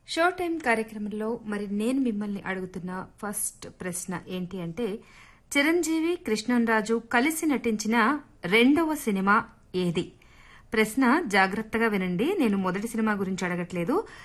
Show time కార్యక్రమంలో మరి నేను మిమ్మల్ని అడుగుతున్న ఫస్ట్ ప్రశ్న ఏంటి అంటే చిరంజీవి కృష్ణంరాజు కలిసి నటించిన రెండవ సినిమా ఏది? ప్రశ్న జాగ్రత్తగా వినండి. నేను మొదటి సినిమా గురించి అడగట్లేదు.